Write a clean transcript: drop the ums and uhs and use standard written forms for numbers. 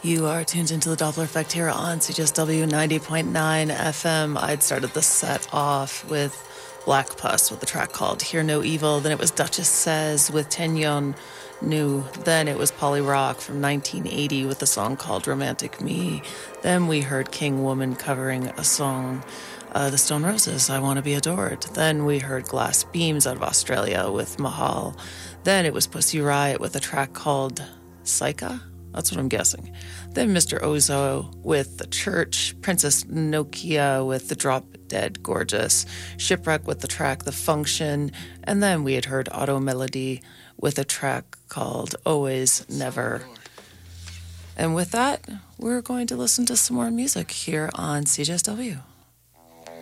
You are tuned into the Doppler Effect here on CJSW 90.9 FM. I'd started the set off with Black Pus with a track called Hear No Evil. Then it was Duchess Says with Tenyon New. Then it was Polly Rock from 1980 with a song called Romantic Me. Then we heard King Woman covering a song, The Stone Roses, I Want to Be Adored. Then we heard Glass Beams out of Australia with Mahal. Then it was Pussy Riot with a track called Psycha. That's what I'm guessing. Then Mr. Ozo with The Church, Princess Nokia with The Drop Dead Gorgeous, Shipwreck with the track The Function, and then we had heard Auto Melody with a track called Always Never. And with that, we're going to listen to some more music here on CJSW.